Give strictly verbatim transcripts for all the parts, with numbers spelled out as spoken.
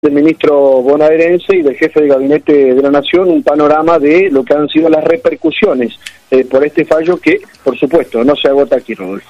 del ministro bonaerense y del jefe de gabinete de la Nación un panorama de lo que han sido las repercusiones eh, por este fallo que, por supuesto, no se agota aquí, Rodolfo.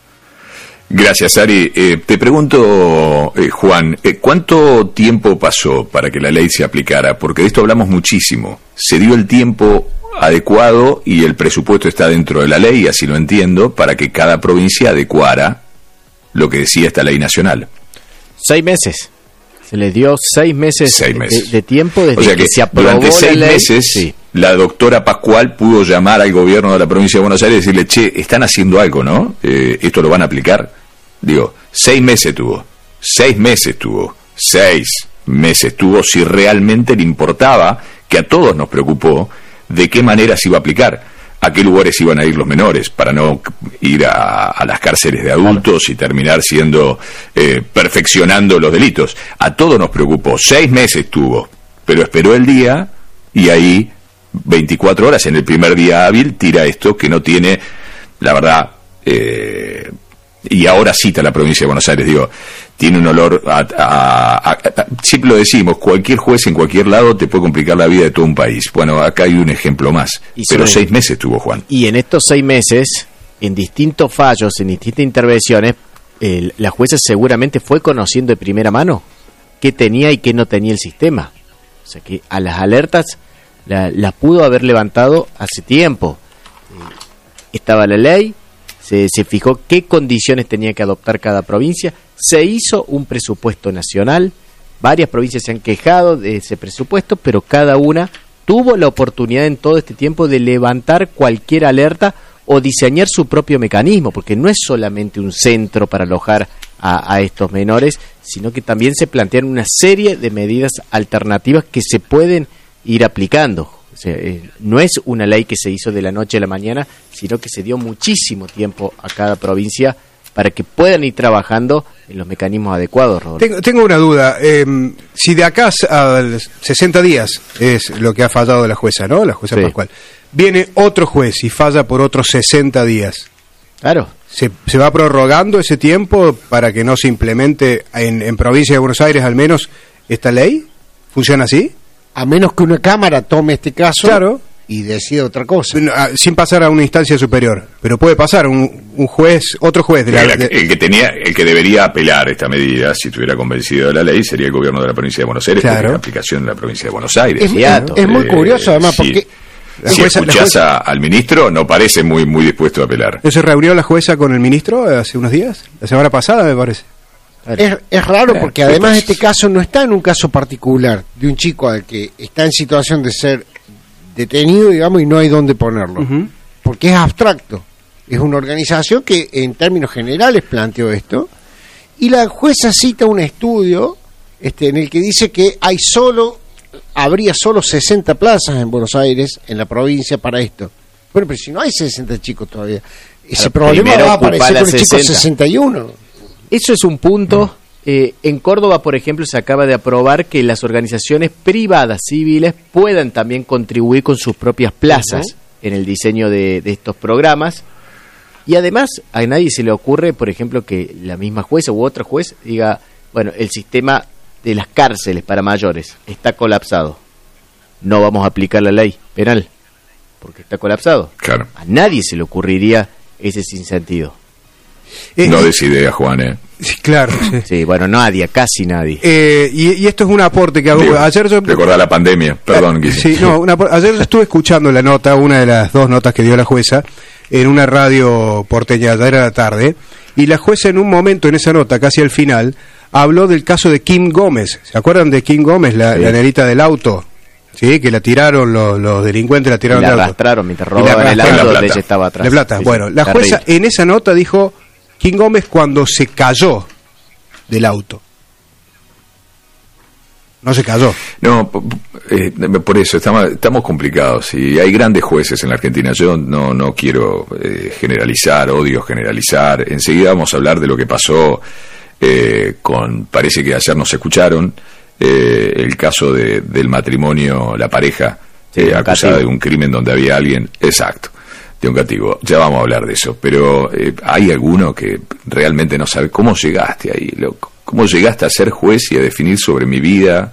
Gracias, Ari. Eh, te pregunto, eh, Juan, eh, ¿cuánto tiempo pasó para que la ley se aplicara? Porque de esto hablamos muchísimo. ¿Se dio el tiempo adecuado y el presupuesto está dentro de la ley, así lo entiendo, para que cada provincia adecuara lo que decía esta ley nacional? Seis meses. Se le dio seis meses, seis meses. De, de tiempo desde o sea que, que se aprobó durante seis la ley. meses, sí. La doctora Pascual pudo llamar al gobierno de la provincia de Buenos Aires y decirle, che, están haciendo algo, ¿no? Eh, ¿Esto lo van a aplicar? Digo, seis meses tuvo, seis meses tuvo, seis meses tuvo, si realmente le importaba, que a todos nos preocupó, de qué manera se iba a aplicar. ¿A qué lugares iban a ir los menores para no ir a, a las cárceles de adultos claro. y terminar siendo eh, perfeccionando los delitos? A todos nos preocupó. Seis meses tuvo, pero esperó el día y ahí veinticuatro horas en el primer día hábil tira esto que no tiene, la verdad, eh, y ahora cita la provincia de Buenos Aires, digo, tiene un olor a, a, a, a, siempre lo decimos, cualquier juez en cualquier lado te puede complicar la vida de todo un país. Bueno, acá hay un ejemplo más, pero seis meses tuvo, Juan. Y en estos seis meses, en distintos fallos, en distintas intervenciones, eh, la jueza seguramente fue conociendo de primera mano qué tenía y qué no tenía el sistema. O sea que a las alertas las la pudo haber levantado hace tiempo. Eh, estaba la ley, Se, se fijó qué condiciones tenía que adoptar cada provincia, se hizo un presupuesto nacional, varias provincias se han quejado de ese presupuesto, pero cada una tuvo la oportunidad en todo este tiempo de levantar cualquier alerta o diseñar su propio mecanismo, porque no es solamente un centro para alojar a, a estos menores, sino que también se plantean una serie de medidas alternativas que se pueden ir aplicando. O sea, eh, no es una ley que se hizo de la noche a la mañana, sino que se dio muchísimo tiempo a cada provincia para que puedan ir trabajando en los mecanismos adecuados, Rodolfo. Tengo, tengo una duda. Eh, si de acá a sesenta días es lo que ha fallado la jueza, ¿no? La jueza sí. Pascual. Viene otro juez y falla por otros sesenta días. Claro. ¿Se, se va prorrogando ese tiempo para que no se implemente en, en provincia de Buenos Aires al menos esta ley? ¿Funciona así? A menos que una cámara tome este caso claro. y decida otra cosa. Sin pasar a una instancia superior. Pero puede pasar un, un juez, otro juez. De la, el, el que tenía, el que debería apelar esta medida, si estuviera convencido de la ley, sería el gobierno de la provincia de Buenos Aires, claro. porque la aplicación en la provincia de Buenos Aires. Es, es, es muy curioso, además, sí. porque... Si jueza, escuchás jueza... a, al ministro, no parece muy, muy dispuesto a apelar. ¿Se reunió la jueza con el ministro hace unos días? La semana pasada, me parece. Es, es raro porque además este caso no está en un caso particular de un chico al que está en situación de ser detenido, digamos, y no hay dónde ponerlo. Uh-huh. Porque es abstracto. Es una organización que en términos generales planteó esto. Y la jueza cita un estudio este, en el que dice que hay solo, habría solo sesenta plazas en Buenos Aires, en la provincia, para esto. Bueno, pero si no hay sesenta chicos todavía, ese problema va a aparecer con el chico sesenta y uno. Eso es un punto. Eh, en Córdoba, por ejemplo, se acaba de aprobar que las organizaciones privadas civiles puedan también contribuir con sus propias plazas uh-huh. en el diseño de, de estos programas. Y además, a nadie se le ocurre, por ejemplo, que la misma jueza u otro juez diga, bueno, el sistema de las cárceles para mayores está colapsado. No vamos a aplicar la ley penal porque está colapsado. Claro. A nadie se le ocurriría ese sinsentido. Eh, no des idea, Juan, ¿eh? Sí, claro. Sí, sí bueno, nadie, casi nadie. Eh, y, y esto es un aporte que hago. Digo, ayer yo... Recordá la pandemia, perdón. Eh, sí, no, una, ayer estuve escuchando la nota, una de las dos notas que dio la jueza, en una radio porteña, ya era la tarde, y la jueza en un momento, en esa nota, casi al final, habló del caso de Kim Gómez. ¿Se acuerdan de Kim Gómez, la, sí. la nenita del auto? Sí, que la tiraron, los, los delincuentes la tiraron y la del auto. arrastraron mientras robaban el auto donde ella estaba atrás. De plata. Sí, bueno, sí, la terrible. Jueza en esa nota dijo Kim Gómez cuando se cayó del auto. No se cayó. No, eh, por eso estamos, estamos complicados y hay grandes jueces en la Argentina. Yo no, no quiero eh, generalizar, odio generalizar. Enseguida vamos a hablar de lo que pasó eh, con, parece que ayer nos escucharon, eh, el caso de, del matrimonio, la pareja sí, eh, acusada de un crimen donde había alguien, exacto, de un castigo. Ya vamos a hablar de eso, pero eh, hay alguno que realmente no sabe cómo llegaste ahí, loco. ¿Cómo llegaste a ser juez y a definir sobre mi vida,